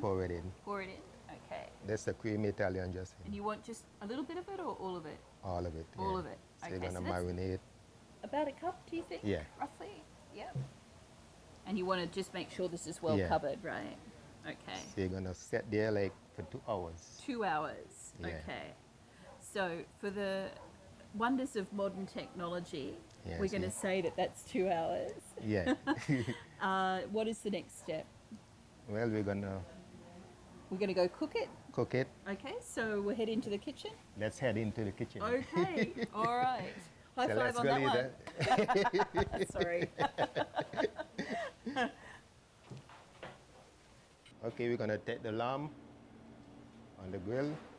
pour it in. Pour it in. Okay. That's the creamy Italian dressing. And you want just a little bit of it or all of it? All of it. All yeah. of it. So Okay, you're gonna so that's- marinate. About a cup, do you think? Yeah. Roughly? Yep. And you want to just make sure this is well Yeah. covered, right? Okay. So you're gonna set there like for 2 hours. 2 hours. Yeah. Okay. So for the wonders of modern technology, Yeah, we're going to see. say that that's 2 hours. Yeah. What is the next step? Well, we're gonna We're going to go cook it. cook it. Okay, so we'll head into the kitchen. Let's head into the kitchen. Okay, all right. High So five let's on go that leave one. Sorry. Okay, we're gonna take the lamb on the grill.